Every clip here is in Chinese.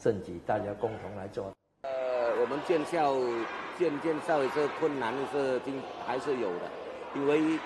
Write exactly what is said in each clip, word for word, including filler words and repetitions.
政绩，大家共同来做。 呃，我们建校建建校的这困难是经还是有的，因为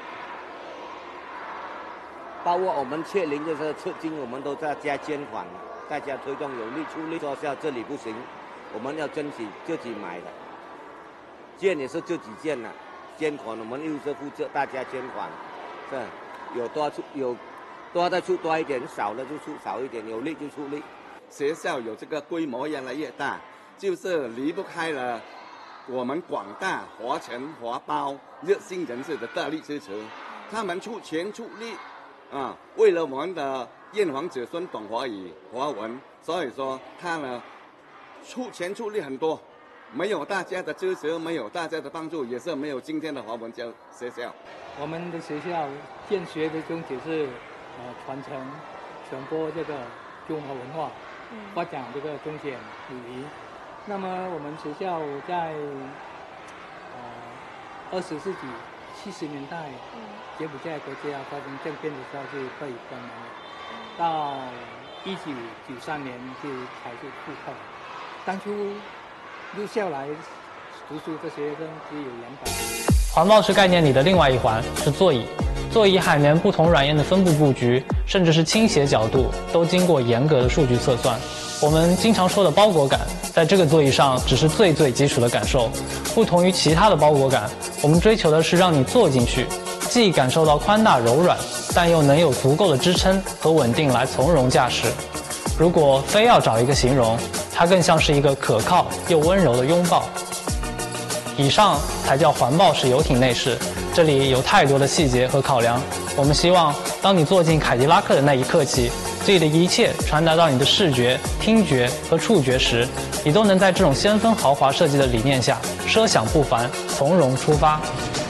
包括我们确龄的这资金，我们都在加捐款，大家推动有力出力，说校这里不行，我们要争取自己买的，建也是自己建的，捐款我们又是负责大家捐款，是有多出有多的出多一点，少的就出少一点，有力就出力。 学校有这个规模越来越大，就是离不开了我们广大华侨华胞热心人士的大力支持，他们出钱出力啊，为了我们的炎黄子孙懂华语华文，所以说他呢出钱出力很多，没有大家的支持，没有大家的帮助，也是没有今天的华文教学校。 我们的学校建学的宗旨是呃传承传播这个中华文化，发展这个中简礼仪。那么我们学校在呃二十世纪七十年代，柬埔寨国家发生政变的时候是被关门了，到一九九三年就才是复课。当初入校来读书的学生只有两百。 环抱式概念里的另外一环是座椅，座椅海绵不同软硬的分布布局，甚至是倾斜角度，都经过严格的数据测算。我们经常说的包裹感，在这个座椅上只是最最基础的感受。不同于其他的包裹感，我们追求的是让你坐进去，既感受到宽大柔软，但又能有足够的支撑和稳定来从容驾驶。如果非要找一个形容，它更像是一个可靠又温柔的拥抱。以上才叫环抱式游艇内饰，这里有太多的细节和考量。我们希望，当你坐进凯迪拉克的那一刻起，这里的一切传达到你的视觉、听觉和触觉时，你都能在这种先锋豪华设计的理念下，奢享不凡，从容出发。